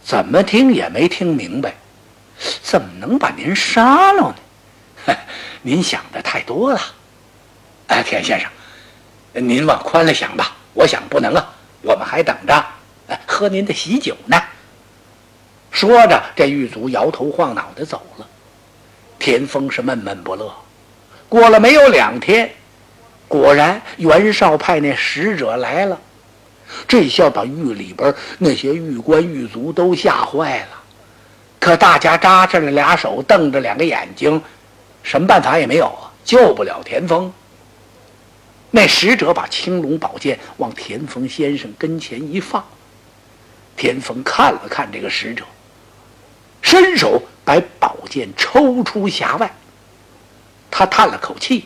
怎么听也没听明白，怎么能把您杀了呢？您想的太多了。哎，田先生，您往宽了想吧，我想不能啊，我们还等着喝您的喜酒呢。说着，这狱卒摇头晃脑的走了。田丰是闷闷不乐。过了没有2天，果然袁绍派那使者来了，这下把狱里边那些狱官狱卒都吓坏了。可大家扎着了俩手，瞪着2个眼睛，什么办法也没有啊，救不了田丰。那使者把青龙宝剑往田丰先生跟前一放，田丰看了看这个使者，伸手把宝剑抽出匣外。他叹了口气，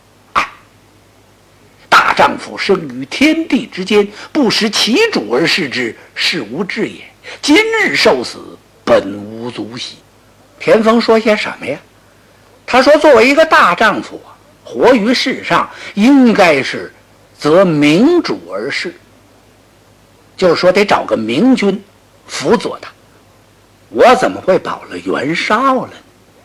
大丈夫生于天地之间，不识其主而视之，是无志也。今日受死，本无足惜。田丰说些什么呀？他说作为一个大丈夫活于世上，应该是择明主而事，就是说得找个明君辅佐他。我怎么会保了袁绍了呢？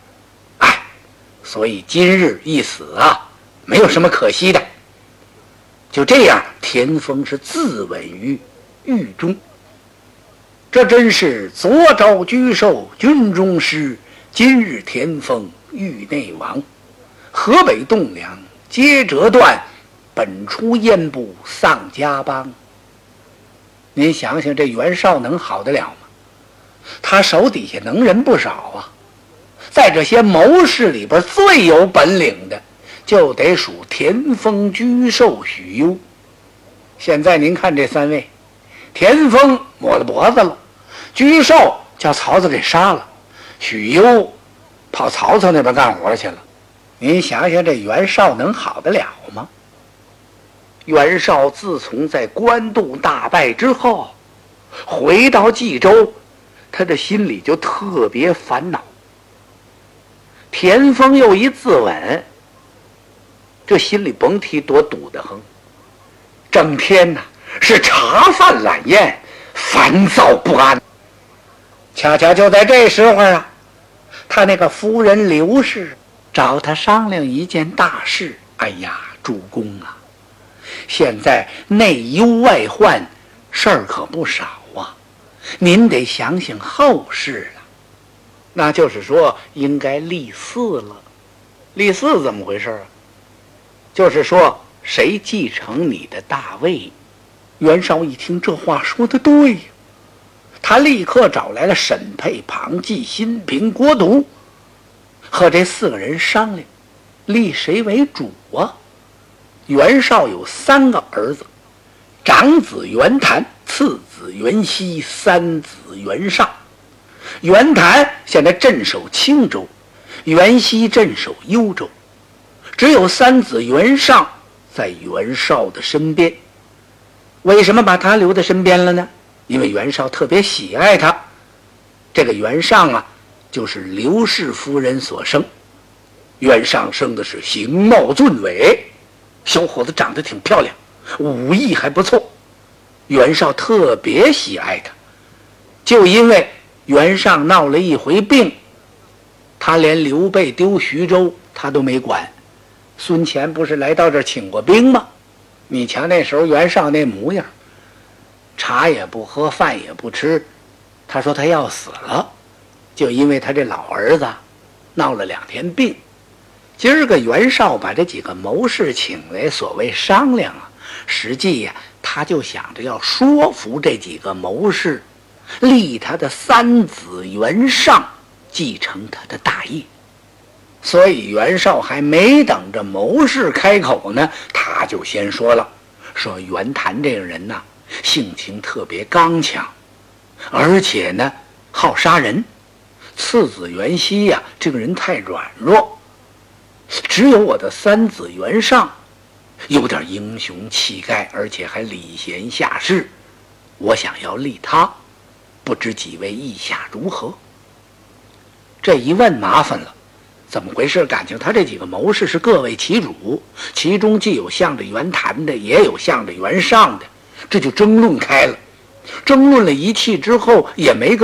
所以今日一死啊，没有什么可惜的。就这样，田丰是自刎于狱中。这真是昨朝居寿军中失，今日田丰狱内亡。河北栋梁皆折断，本出燕部丧家邦。您想想，这袁绍能好得了吗？他手底下能人不少啊。在这些谋士里边，最有本领的就得数田丰、居寿、许攸。现在您看这3位，田丰抹了脖子了，居寿叫曹操给杀了，许攸跑曹操那边干活去了。您想想，这袁绍能好得了吗？袁绍自从在官渡大败之后，回到冀州，他的心里就特别烦恼。田丰又一自刎，这心里甭提多堵得很，整天呢是茶饭懒咽，烦躁不安。恰恰就在这时候啊，他那个夫人刘氏找他商量一件大事。哎呀，主公啊，现在内忧外患，事儿可不少啊，您得想想后事了。那就是说应该立嗣了。立嗣怎么回事啊？就是说谁继承你的大位。袁绍一听这话说得对呀，他立刻找来了沈沛、庞纪、辛平、郭图，和这4个人商量，立谁为主啊？袁绍有3个儿子，长子袁谭，次子袁熙，三子袁尚。袁谭现在镇守青州，袁熙镇守幽州，只有三子袁尚在袁绍的身边。为什么把他留在身边了呢？因为袁绍特别喜爱他。这个袁尚啊，就是刘氏夫人所生。袁尚生的是形貌俊伟，小伙子长得挺漂亮，武艺还不错。袁绍特别喜爱他，就因为袁尚闹了一回病，他连刘备丢徐州他都没管。孙乾不是来到这儿请过兵吗？你瞧那时候袁绍那模样，茶也不喝，饭也不吃。他说他要死了，就因为他这老儿子闹了2天病。今儿个袁绍把这几个谋士请来，所谓商量啊，实际呀，他就想着要说服这几个谋士，立他的三子袁尚继承他的大业。所以袁绍还没等着谋士开口呢，他就先说了，说袁谭这个人呢，性情特别刚强，而且呢好杀人。次子袁熙呀，这个人太软弱，只有我的三子袁尚有点英雄气概，而且还礼贤下士，我想要立他，不知几位意下如何？这一问麻烦了，怎么回事？感情他这几个谋士是各为其主，其中既有向着袁谭的，也有向着袁尚的，这就争论开了。争论了一气之后，也没个